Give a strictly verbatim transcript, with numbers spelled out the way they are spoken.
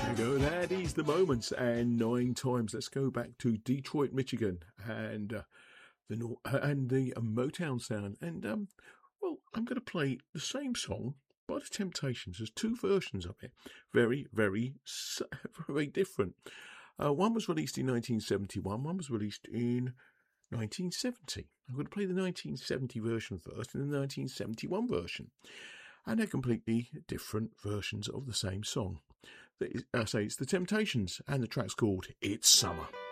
Go, that is the Moments, and nine times. Let's go back to Detroit, Michigan, and uh, the Nor- uh, and the uh, Motown sound. And um, well, I'm going to play the same song by the Temptations. There's two versions of it, very, very, very different. Uh, one was released in nineteen seventy-one. One was released in nineteen seventy. I'm going to play the nineteen seventy version first, and the nineteen seventy-one version, and they're completely different versions of the same song. I say it's the Temptations, and the track's called It's Summer.